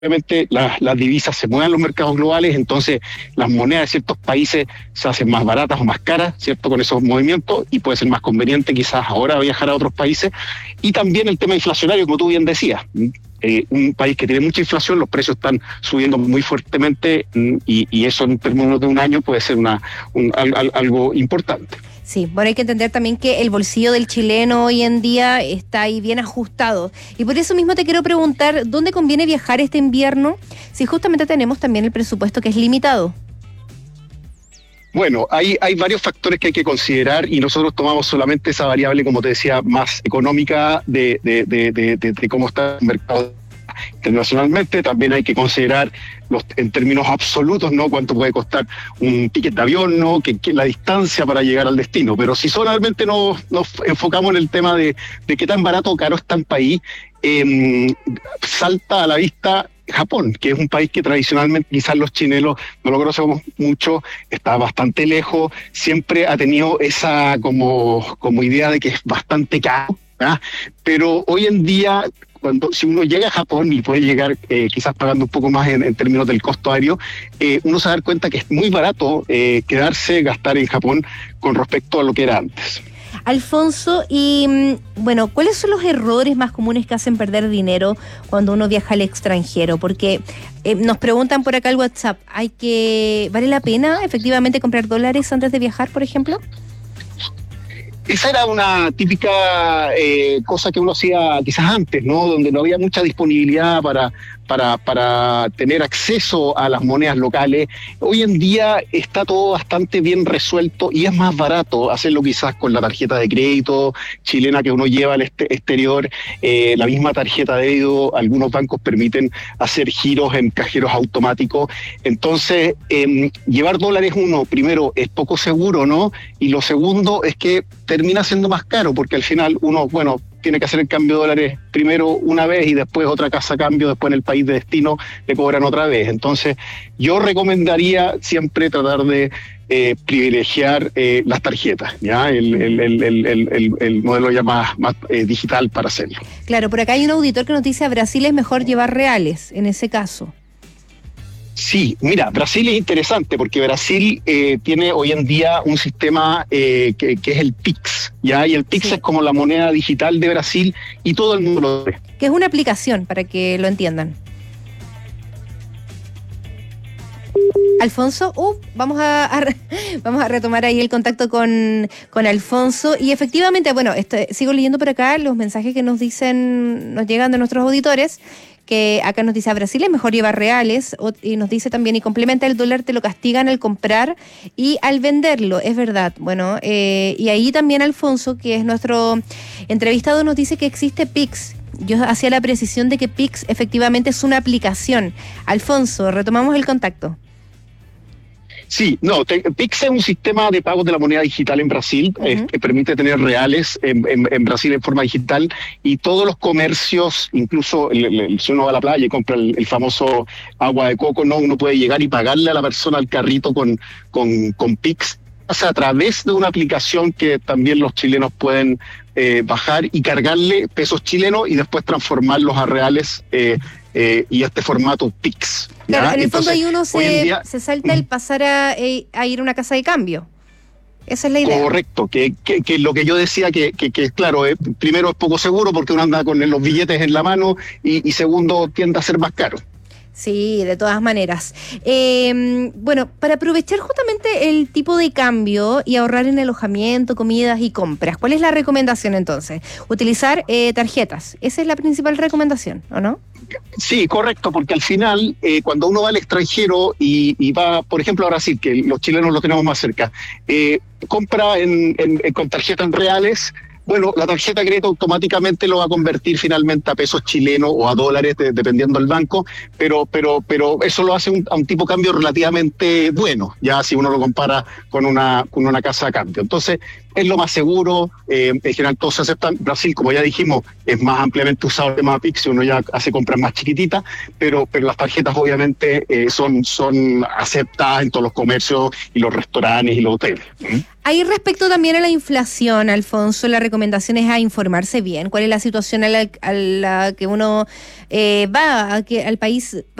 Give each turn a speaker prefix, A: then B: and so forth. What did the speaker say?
A: obviamente las divisas se mueven en los mercados globales, entonces las monedas de ciertos países se hacen más baratas o más caras, ¿cierto? Con esos movimientos, y puede ser más conveniente quizás ahora viajar a otros países. Y también el tema inflacionario, como tú bien decías. Un país que tiene mucha inflación, los precios están subiendo muy fuertemente, y eso en términos de un año puede ser algo importante.
B: Sí, bueno, hay que entender también que el bolsillo del chileno hoy en día está ahí bien ajustado. Y por eso mismo te quiero preguntar, ¿dónde conviene viajar este invierno? Si justamente tenemos también el presupuesto que es limitado.
A: Bueno, hay varios factores que hay que considerar, y nosotros tomamos solamente esa variable, como te decía, más económica de cómo está el mercado internacionalmente. También hay que considerar en términos absolutos, ¿no? Cuánto puede costar un ticket de avión, ¿no? Que la distancia para llegar al destino. Pero si solamente nos enfocamos en el tema de qué tan barato o caro está el país, salta a la vista Japón, que es un país que tradicionalmente quizás los chilenos no lo conocemos mucho, está bastante lejos, siempre ha tenido esa como idea de que es bastante caro, ¿verdad? Pero hoy en día, si uno llega a Japón y puede llegar quizás pagando un poco más en términos del costo aéreo, uno se da cuenta que es muy barato gastar en Japón con respecto a lo que era antes.
B: Alfonso, y bueno, ¿cuáles son los errores más comunes que hacen perder dinero cuando uno viaja al extranjero? Porque nos preguntan por acá el WhatsApp, ¿vale la pena efectivamente comprar dólares antes de viajar, por ejemplo?
A: Esa era una típica cosa que uno hacía quizás antes, ¿no? Donde no había mucha disponibilidad para tener acceso a las monedas locales. Hoy en día está todo bastante bien resuelto y es más barato hacerlo quizás con la tarjeta de crédito chilena que uno lleva al exterior, la misma tarjeta de débito. Algunos bancos permiten hacer giros en cajeros automáticos. Entonces, llevar dólares, primero, es poco seguro, ¿no? Y lo segundo es que termina siendo más caro, porque al final uno, tiene que hacer el cambio de dólares primero una vez y después otra casa cambio, después en el país de destino le cobran otra vez. Entonces, yo recomendaría siempre tratar de privilegiar las tarjetas, ¿ya? El modelo ya más digital para hacerlo.
B: Claro, por acá hay un auditor que nos dice: a Brasil es mejor llevar reales en ese caso.
A: Sí, mira, Brasil es interesante porque Brasil tiene hoy en día un sistema que es el Pix, ¿ya? Y el Pix sí es como la moneda digital de Brasil y todo el mundo lo ve.
B: Que es una aplicación, para que lo entiendan. Alfonso, vamos a retomar ahí el contacto con Alfonso. Y efectivamente, sigo leyendo por acá los mensajes que nos llegan de nuestros auditores, que acá nos dice: a Brasil es mejor llevar reales, y nos dice también, y complementa, el dólar te lo castigan al comprar y al venderlo. Es verdad. Y ahí también Alfonso, que es nuestro entrevistado, nos dice que existe Pix. Yo hacía la precisión de que Pix efectivamente es una aplicación. Alfonso, retomamos el contacto.
A: Sí, Pix es un sistema de pagos de la moneda digital en Brasil, que permite tener reales en Brasil en forma digital, y todos los comercios, incluso si uno va a la playa y compra el famoso agua de coco, uno puede llegar y pagarle a la persona al carrito con Pix, a través de una aplicación que también los chilenos pueden bajar y cargarle pesos chilenos y después transformarlos a reales y este formato Pix.
B: Claro, en el fondo ahí uno se salta el pasar a ir a una casa de cambio. Esa es la idea.
A: Correcto, que lo que yo decía, que claro, primero es poco seguro porque uno anda con los billetes en la mano, y segundo tiende a ser más caro.
B: Sí, de todas maneras. Para aprovechar justamente el tipo de cambio y ahorrar en alojamiento, comidas y compras, ¿cuál es la recomendación entonces? Utilizar tarjetas. Esa es la principal recomendación, ¿o no?
A: Sí, correcto, porque al final, cuando uno va al extranjero y va, por ejemplo, a Brasil, que los chilenos lo tenemos más cerca, compra con tarjeta en reales. La tarjeta de crédito automáticamente lo va a convertir finalmente a pesos chilenos o a dólares, dependiendo del banco, pero eso lo hace a un tipo de cambio relativamente bueno, ya si uno lo compara con una casa de cambio. Entonces, es lo más seguro, en general todos se aceptan. Brasil, como ya dijimos, es más ampliamente usado el tema Pix, uno ya hace compras más chiquititas, pero las tarjetas obviamente son aceptadas en todos los comercios y los restaurantes y los hoteles.
B: Ahí respecto también a la inflación, Alfonso, la recomendación es a informarse bien. ¿Cuál es la situación a la que uno va, al país?